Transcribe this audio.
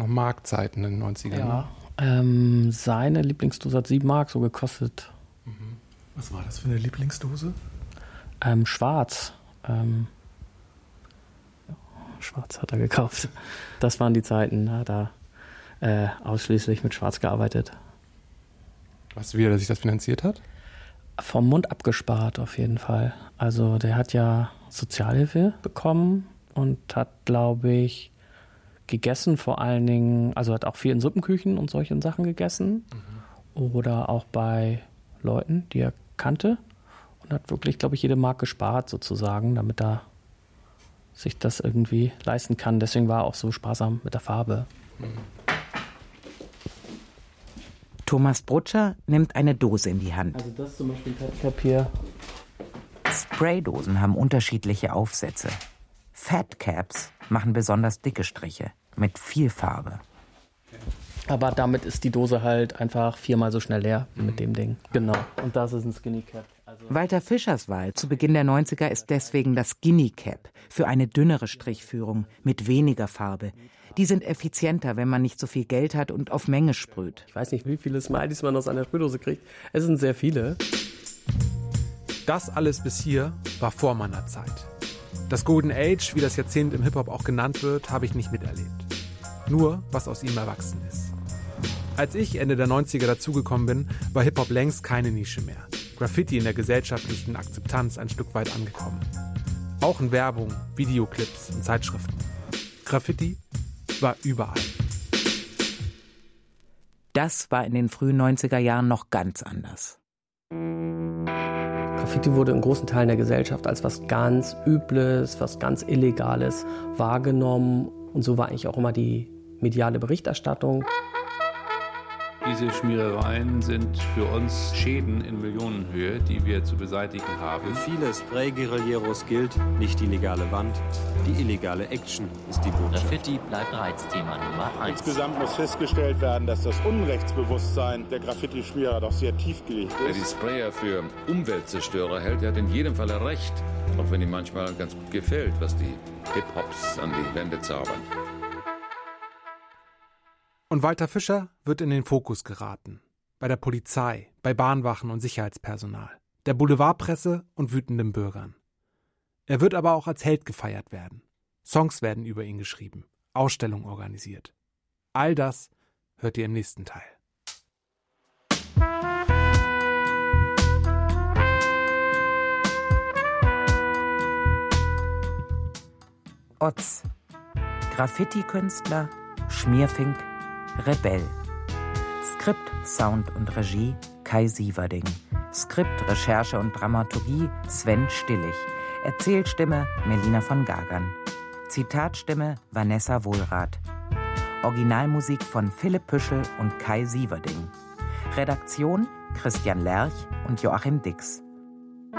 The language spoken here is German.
noch Markzeiten in den 90ern. Ja, seine Lieblingsdose hat 7 Mark so gekostet. Was war das für eine Lieblingsdose? Schwarz. Schwarz hat er gekauft. Das waren die Zeiten, da hat er ausschließlich mit Schwarz gearbeitet. Weißt du, wie er sich das finanziert hat? Vom Mund abgespart auf jeden Fall. Also der hat ja Sozialhilfe bekommen und hat, glaube ich, gegessen vor allen Dingen, also hat auch viel in Suppenküchen und solchen Sachen gegessen. Oder auch bei Leuten, die er kannte. Und hat wirklich, glaube ich, jede Mark gespart sozusagen, damit er sich das irgendwie leisten kann. Deswegen war er auch so sparsam mit der Farbe. Thomas Brutscher nimmt eine Dose in die Hand. Also das ist zum Beispiel Papier. Spraydosen haben unterschiedliche Aufsätze. Fat Caps machen besonders dicke Striche mit viel Farbe. Aber damit ist die Dose halt einfach 4-mal so schnell leer wie mit dem Ding. Genau. Und das ist ein Skinny Cap. Walter Fischers Wahl zu Beginn der 90er ist deswegen das Skinny Cap für eine dünnere Strichführung mit weniger Farbe. Die sind effizienter, wenn man nicht so viel Geld hat und auf Menge sprüht. Ich weiß nicht, wie viele Smileys man aus einer Sprühdose kriegt. Es sind sehr viele. Das alles bis hier war vor meiner Zeit. Das Golden Age, wie das Jahrzehnt im Hip-Hop auch genannt wird, habe ich nicht miterlebt. Nur, was aus ihm erwachsen ist. Als ich Ende der 90er dazugekommen bin, war Hip-Hop längst keine Nische mehr. Graffiti in der gesellschaftlichen Akzeptanz ein Stück weit angekommen. Auch in Werbung, Videoclips und Zeitschriften. Graffiti war überall. Das war in den frühen 90er Jahren noch ganz anders. Graffiti wurde in großen Teilen der Gesellschaft als was ganz Übles, was ganz Illegales wahrgenommen. Und so war eigentlich auch immer die mediale Berichterstattung. Diese Schmierereien sind für uns Schäden in Millionenhöhe, die wir zu beseitigen haben. Für viele Spray-Guerilleros gilt nicht die legale Wand, die illegale Action ist die Botschaft. Graffiti bleibt Reizthema Nummer 1. Insgesamt muss festgestellt werden, dass das Unrechtsbewusstsein der Graffiti-Schmierer doch sehr tief gelegt ist. Wer die Sprayer für Umweltzerstörer hält, der hat in jedem Fall recht. Auch wenn ihm manchmal ganz gut gefällt, was die Hip-Hops an die Wände zaubern. Und Walter Fischer wird in den Fokus geraten. Bei der Polizei, bei Bahnwachen und Sicherheitspersonal, der Boulevardpresse und wütenden Bürgern. Er wird aber auch als Held gefeiert werden. Songs werden über ihn geschrieben, Ausstellungen organisiert. All das hört ihr im nächsten Teil. Otz. Graffiti-Künstler, Schmierfink, Rebell. Skript, Sound und Regie Kai Sieverding. Skript, Recherche und Dramaturgie Sven Stillig. Erzählstimme Melina von Gagern. Zitatstimme Vanessa Wohlrath. Originalmusik von Philipp Püschel und Kai Sieverding. Redaktion Christian Lerch und Joachim Dix.